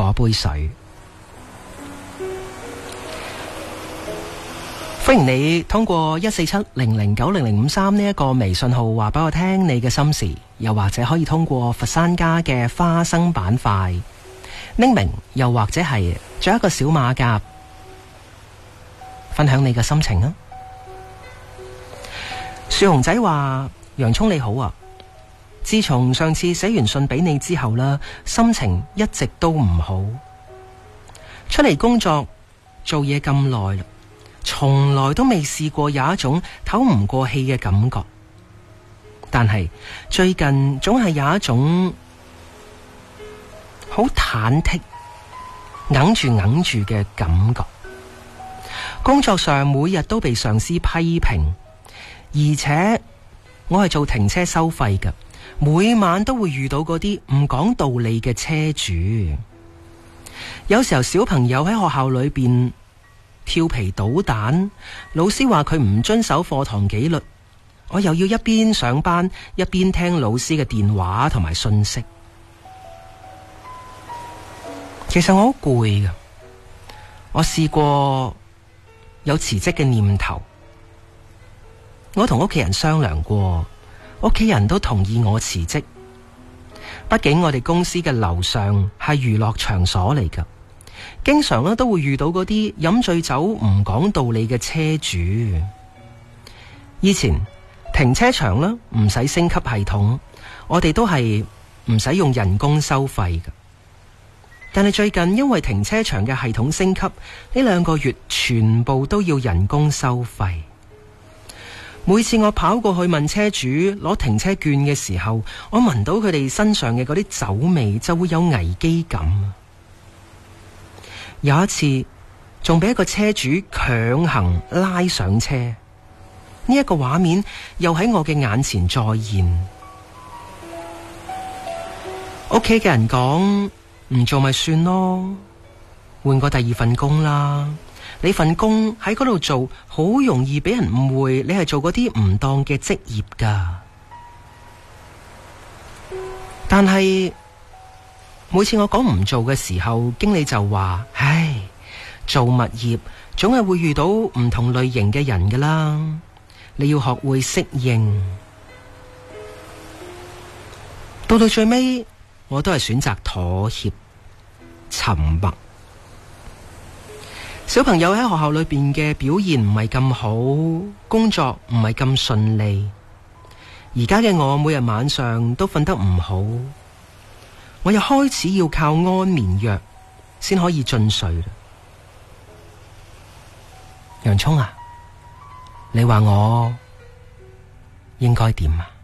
嗰杯水。歡迎你通過14700900053呢一個微信號話俾我聽你嘅心事，又或者可以通過佛山家嘅花生板塊匿名，又或者係做一個小馬甲分享你嘅心情啊。樹熊仔話：洋蔥你好啊，自從上次寫完信俾你之後啦，心情一直都唔好。出嚟工作做嘢咁耐啦，從來都未試過有一種唞唔過氣嘅感覺，但係最近總係有一種好忐忑硬住嘅感覺。工作上每日都被上司批評，而且我係做停車收費嘅，每晚都會遇到嗰啲唔講道理嘅車主。有時候小朋友喺學校裏邊調皮搗蛋，老師話佢唔遵守課堂紀律，我又要一邊上班一邊聽老師嘅電話同埋信息。其實我好攰噶，我試過有辭職嘅念頭，我同屋企人商量過，屋企人都同意我辭職。畢竟我哋公司嘅樓上係娛樂場所嚟噶，經常咧都會遇到嗰啲飲醉酒唔講道理嘅車主。以前停車場咧唔使升級系統，我哋都係唔使用人工收費噶。但係最近因為停車場嘅系統升級，呢2個月全部都要人工收費。每次我跑過去問車主攞停車券嘅時候，我聞到佢哋身上嘅嗰啲酒味，就會有危機感。有一次仲俾一個車主強行拉上車，呢一個畫面又喺我嘅眼前再現。屋企嘅人講唔做咪算咯，換個第2份工啦。你份工喺嗰度做，好容易俾人誤會你係做嗰啲唔當嘅職業噶。但係每次我講唔做嘅時候，經理就話：唉，做物業總係會遇到唔同類型嘅人噶啦，你要學會適應。到最尾，我都係選擇妥協、沉默。小朋友喺學校裏邊嘅表現唔係咁好，工作唔係咁順利。而家嘅我每日晚上都瞓得唔好，我又開始要靠安眠藥先可以進睡啦。洋蔥啊，你話我應該點啊？